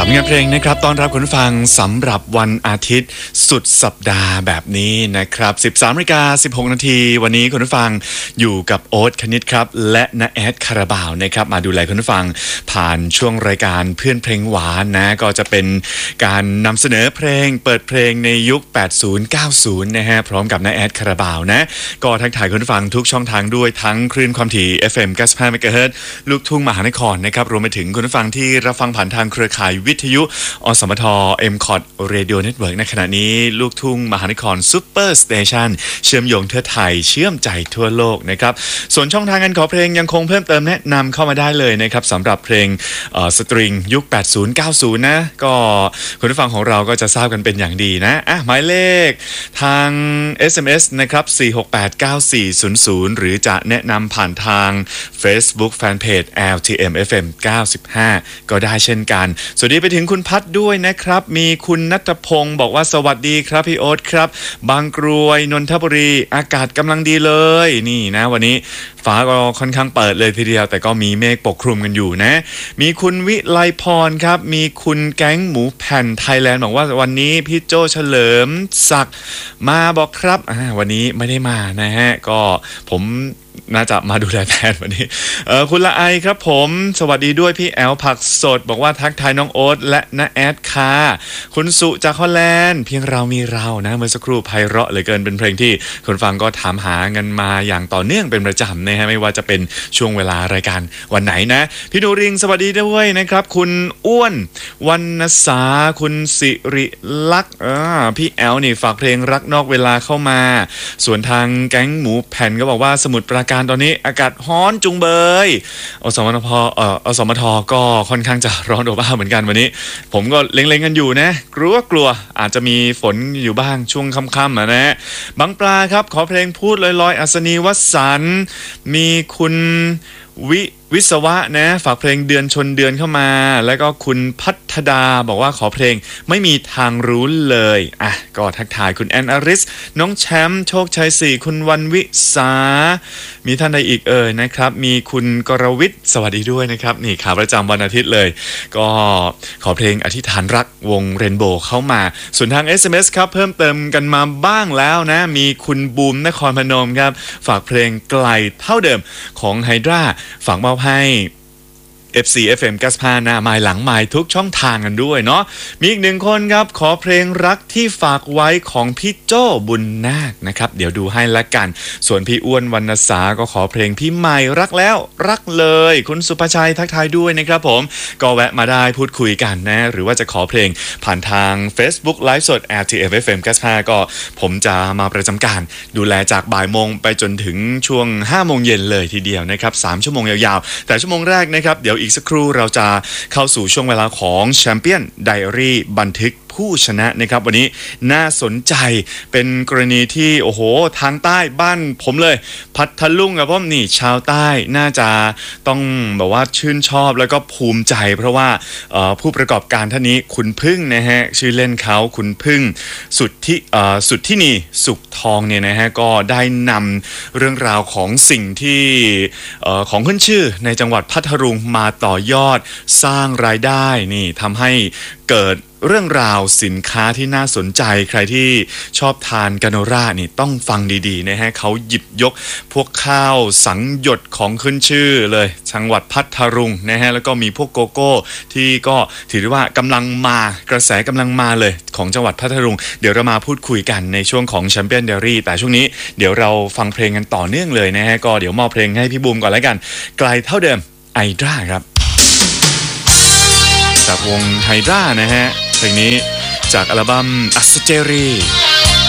สำงานเพลงนะครับต้อนรับคุณผู้ฟังสำหรับวันอาทิตย์สุดสัปดาห์แบบนี้นะครับ 13:16 นาทีวันนี้คุณผู้ฟังอยู่กับโอ๊ตคณิตครับและณแอดคาราบาวนะครับมาดูแลคุณผู้ฟังผ่านช่วงรายการเพื่อนเพลงหวานนะก็จะเป็นการนำเสนอเพลงเปิดเพลงในยุค 80-90 นะฮะพร้อมกับณแอดคาราบาวนะก็ทักทายคุณผู้ฟังทุกช่องทางด้วยทั้งคลื่นความถี่ FM 95 MHz ลูกทุ่งมหานครนะครับรวมไปถึงคุณผู้ฟังที่รับฟังผ่านทางเครือข่ายวิทยุอสมท MCOT Radio Network ในขณะนี้ลูกทุ่งมหานครซุปเปอร์สเตชันเชื่อมโยงทั่วไทยเชื่อมใจทั่วโลกนะครับส่วนช่องทางการขอเพลงยังคงเพิ่มเติมแนะนำเข้ามาได้เลยนะครับสำหรับเพลงสตริงยุค 80-90 นะก็คุณผู้ฟังของเราก็จะทราบกันเป็นอย่างดีนะหมายเลขทาง SMS นะครับ4689400หรือจะแนะนำผ่านทาง Facebook Fanpage LTM FM 95ก็ได้เช่นกันสวัสดีไปถึงคุณพัดด้วยนะครับมีคุณณัฐพงศ์บอกว่าสวัสดีครับพี่โอ๊ตครับบางกรวยนนทบุรีอากาศกำลังดีเลยนี่นะวันนี้ฟ้าก็ค่อนข้างเปิดเลยทีเดียวแต่ก็มีเมฆปกคลุมกันอยู่นะมีคุณวิไลพรครับมีคุณแก๊งหมูแผ่นไทยแลนด์บอกว่าวันนี้พี่โจเฉลิมศักดิ์มาบอกครับวันนี้ไม่ได้มานะฮะก็ผมน่าจะมาดูแลแทนวันนี้คุณละไอครับผมสวัสดีด้วยพี่แอลผักสดบอกว่าทักทายน้องโอ๊ตและน้าแอดค่ะคุณสุจากฮอลแลนด์เพียงเรามีเรานะเมื่อสักครู่ไพเราะเหลือเกินเป็นเพลงที่คนฟังก็ถามหากันมาอย่างต่อเนื่องเป็นประจำนะฮะไม่ว่าจะเป็นช่วงเวลารายการวันไหนนะพี่นูริงสวัสดีด้วยนะครับคุณอ้วนวรรณสาคุณสิริลักษณ์พี่แอลนี่ฝากเพลงรักนอกเวลาเข้ามาส่วนทางแก๊งหมูแผ่นก็บอกว่าสมุทรปราการตอนนี้อากาศร้อนจุงเบยอสมทก็ค่อนข้างจะร้อนอบอ้าวเหมือนกันวันนี้ผมก็เล็งๆกันอยู่นะกลัวอาจจะมีฝนอยู่บ้างช่วงค่ำๆนะบางปลาครับขอเพลงพูดลอยๆอัศนีวสันต์มีคุณวิศวะนะฝากเพลงเดือนชนเดือนเข้ามาแล้วก็คุณพัฒดาบอกว่าขอเพลงไม่มีทางรู้เลยก็ทักทายคุณแอนอาริสน้องแชมป์โชคชัย4คุณวันวิสามีท่านใดอีกนะครับมีคุณกรวิทย์สวัสดีด้วยนะครับนี่ข่าวประจำวันอาทิตย์เลยก็ขอเพลงอธิษฐานรักวงเรนโบว์เข้ามาส่วนทาง SMS ครับเพิ่มเติมกันมาบ้างแล้วนะมีคุณบูมนครพนมครับฝากเพลงไกลเท่าเดิมของไฮดราฝากมอบให้ FC FM 95หน้าไมล์หลังไมล์ทุกช่องทางกันด้วยเนาะมีอีกหนึ่งคนครับขอเพลงรักที่ฝากไว้ของพี่โจ้บุญนาคนะครับเดี๋ยวดูให้ละกันส่วนพี่อ้วนวรรณสาก็ขอเพลงพี่ใหม่รักแล้วรักเลยคุณสุภชัยทักทายด้วยนะครับผมก็แวะมาได้พูดคุยกันนะหรือว่าจะขอเพลงผ่านทาง Facebook Live สด LTM FM 95ก็ผมจะมาประจำการดูแลจากบ่ายโมงไปจนถึงช่วง 5 โมงเย็นเลยทีเดียวนะครับ3ชั่วโมงยาวๆแต่ชั่วโมงแรกนะครับเดี๋ยวอีกสักครู่เราจะเข้าสู่ช่วงเวลาของแชมเปี้ยนไดอารี่บันทึกผู้ชนะนะครับวันนี้น่าสนใจเป็นกรณีที่โอ้โหทางใต้บ้านผมเลยพัทลุงครับผมนี่ชาวใต้น่าจะต้องแบบว่าชื่นชอบแล้วก็ภูมิใจเพราะว่าผู้ประกอบการท่านนี้คุณพึ่งนะฮะชื่อเล่นเขาคุณพึ่งสุดที่นี่สุขทองเนี่ยนะฮะก็ได้นำเรื่องราวของสิ่งที่ของขึ้นชื่อในจังหวัดพัทลุงมาต่อยอดสร้างรายได้นี่ทำให้เกิดเรื่องราวสินค้าที่น่าสนใจใครที่ชอบทานกาโนรานี่ต้องฟังดีๆนะฮะเขาหยิบยกพวกข้าวสังหยดของขึ้นชื่อเลยจังหวัดพัทลุงนะฮะแล้วก็มีพวกโกโก้ที่ก็ถือว่ากำลังมากระแสกำลังมาเลยของจังหวัดพัทลุงเดี๋ยวเรามาพูดคุยกันในช่วงของแชมเปี้ยนไดอารี่แต่ช่วงนี้เดี๋ยวเราฟังเพลงกันต่อเนื่องเลยนะฮะก็เดี๋ยวมอบเพลงให้พี่บูมก่อนแล้วกันไกลเท่าเดิมไอดราครับจากวงไฮดรานะฮะเพลงนี้จากอัลบั้มอัสเจรี